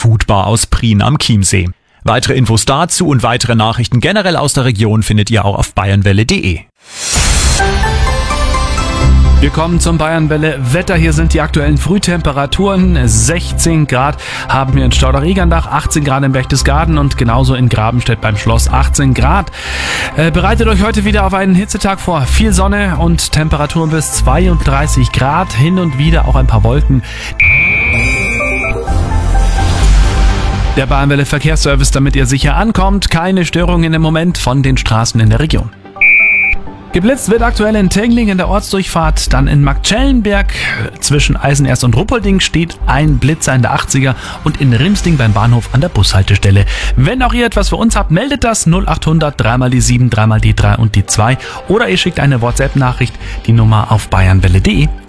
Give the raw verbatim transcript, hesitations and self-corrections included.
Foodbar aus Prien am Chiemsee. Weitere Infos dazu und weitere Nachrichten generell aus der Region findet ihr auch auf bayernwelle punkt de. Wir kommen zum Bayernwelle Wetter. Hier sind die aktuellen Frühtemperaturen. sechzehn Grad haben wir in Stauder-Egerndach, achtzehn Grad in Berchtesgaden und genauso in Grabenstedt beim Schloss achtzehn Grad. Äh, bereitet euch heute wieder auf einen Hitzetag vor. Viel Sonne und Temperaturen bis zweiunddreißig Grad. Hin und wieder auch ein paar Wolken. Der Bayernwelle Verkehrsservice, damit ihr sicher ankommt. Keine Störungen im Moment von den Straßen in der Region. Geblitzt wird aktuell in Tengling in der Ortsdurchfahrt, dann in Marktschellenberg zwischen Eisenerst und Ruppolding steht ein Blitzer in der achtziger und in Rimsting beim Bahnhof an der Bushaltestelle. Wenn auch ihr etwas für uns habt, meldet das null achthundert drei mal die sieben, drei mal die drei und die zwei oder ihr schickt eine WhatsApp-Nachricht, die Nummer auf bayernwelle punkt de.